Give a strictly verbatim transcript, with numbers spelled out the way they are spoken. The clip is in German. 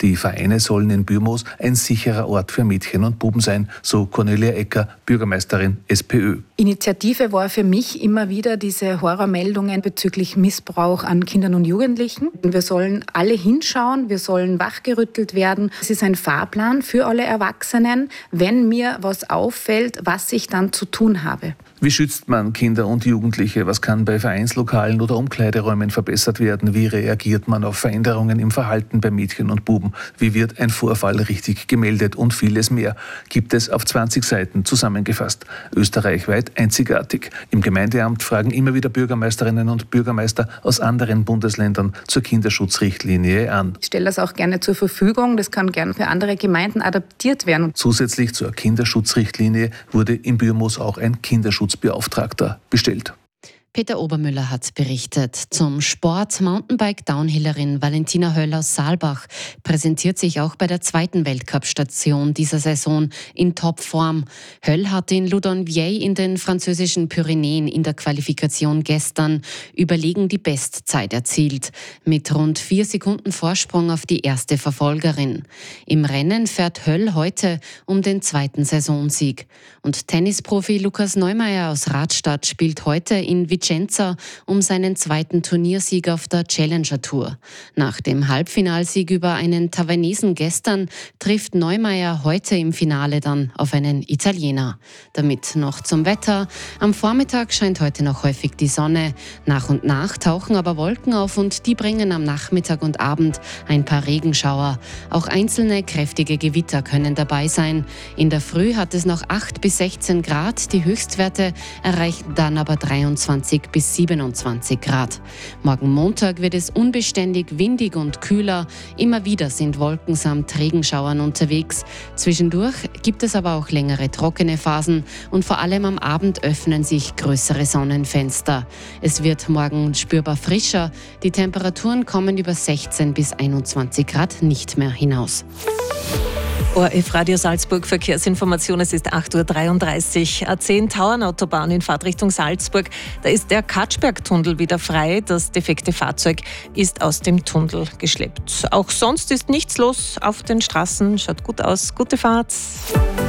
Die Vereine sollen in Bürmoos ein sicherer Ort für Mädchen und Buben sein, so Cornelia Ecker, Bürgermeisterin SPÖ. Initiative war für mich immer wieder diese Horrormeldungen bezüglich Missbrauch an Kindern und Jugendlichen. Wir sollen alle hinschauen, wir sollen wachgerüttelt werden. Es ist ein Fahrplan für alle Erwachsenen, wenn mir was auffällt, was ich dann zu tun habe. Wie schützt man Kinder und Jugendliche? Was kann bei Vereinslokalen oder Umkleideräumen verbessert werden? Wie reagiert man auf Veränderungen im Verhalten bei Mädchen und Buben? Wie wird ein Vorfall richtig gemeldet? Und vieles mehr gibt es auf zwanzig Seiten zusammengefasst. Österreichweit einzigartig. Im Gemeindeamt fragen immer wieder Bürgermeisterinnen und Bürgermeister aus anderen Bundesländern zur Kinderschutzrichtlinie an. Ich stelle das auch gerne zur Verfügung. Das kann gerne für andere Gemeinden adaptiert werden. Zusätzlich zur Kinderschutzrichtlinie wurde in Bürmoos auch ein Kinderschutzbeauftragter bestellt. Peter Obermüller hat berichtet. Zum Sport. Mountainbike-Downhillerin Valentina Höll aus Saalbach präsentiert sich auch bei der zweiten Weltcup-Station dieser Saison in Topform. Höll hat in Loudon-Vieille in den französischen Pyrenäen in der Qualifikation gestern überlegen die Bestzeit erzielt, mit rund vier Sekunden Vorsprung auf die erste Verfolgerin. Im Rennen fährt Höll heute um den zweiten Saisonsieg. Und Tennisprofi Lukas Neumeier aus Radstadt spielt heute in Vicenza um seinen zweiten Turniersieg auf der Challenger Tour. Nach dem Halbfinalsieg über einen Taiwanesen gestern trifft Neumeier heute im Finale dann auf einen Italiener. Damit noch zum Wetter. Am Vormittag scheint heute noch häufig die Sonne. Nach und nach tauchen aber Wolken auf und die bringen am Nachmittag und Abend ein paar Regenschauer. Auch einzelne kräftige Gewitter können dabei sein. In der Früh hat es noch acht bis sechzehn Grad. Die Höchstwerte erreichen dann aber dreiundzwanzig bis siebenundzwanzig Grad. Morgen Montag wird es unbeständig, windig und kühler. Immer wieder sind Wolken samt Regenschauern unterwegs. Zwischendurch gibt es aber auch längere trockene Phasen und vor allem am Abend öffnen sich größere Sonnenfenster. Es wird morgen spürbar frischer. Die Temperaturen kommen über sechzehn bis einundzwanzig Grad nicht mehr hinaus. O R F Radio Salzburg Verkehrsinformation, es ist acht Uhr dreiunddreißig. A zehn Tauernautobahn in Fahrtrichtung Salzburg. Da ist der Katschberg-Tunnel wieder frei. Das defekte Fahrzeug ist aus dem Tunnel geschleppt. Auch sonst ist nichts los auf den Straßen. Schaut gut aus. Gute Fahrt.